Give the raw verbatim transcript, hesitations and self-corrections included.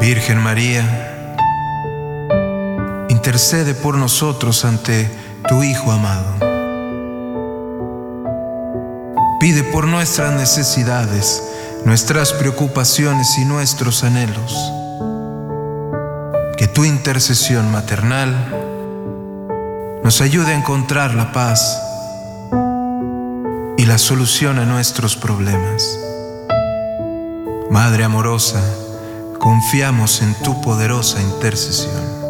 Virgen María, intercede por nosotros ante tu Hijo amado. Pide por nuestras necesidades, nuestras preocupaciones y nuestros anhelos, que tu intercesión maternal nos ayude a encontrar la paz y la solución a nuestros problemas. Madre amorosa, confiamos en tu poderosa intercesión.